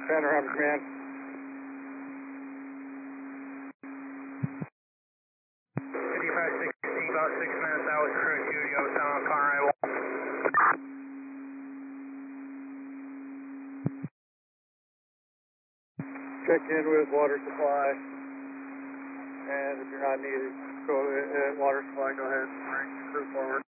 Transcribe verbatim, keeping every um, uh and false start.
Panorama Command. fifty-five sixty, about six minutes out with crew two, you have sound on car arrival. Check in with water supply. And if you're not needed, go uh, water supply, go ahead and bring the crew forward.